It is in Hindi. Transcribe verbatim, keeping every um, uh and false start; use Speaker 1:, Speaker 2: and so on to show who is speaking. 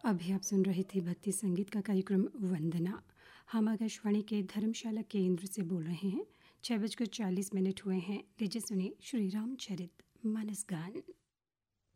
Speaker 1: अभी आप सुन रहे थे भक्ति संगीत का कार्यक्रम वंदना। हम आकाशवाणी के धर्मशाला केंद्र से बोल रहे हैं। छह बजकर चालीस मिनट हुए हैं। लीजिए सुनिए श्री रामचरित मानस गान।